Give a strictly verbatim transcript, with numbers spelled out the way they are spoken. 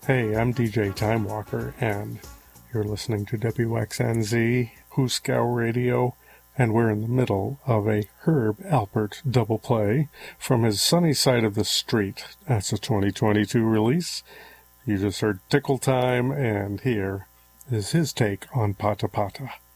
Hey, I'm D J Time Walker, and you're listening to W X N Z, Hooskow Radio, and we're in the middle of a Herb Alpert double play from his Sunny Side of the Street. That's a twenty twenty-two release. You just heard Tickle Time, and here is his take on Pata Pata.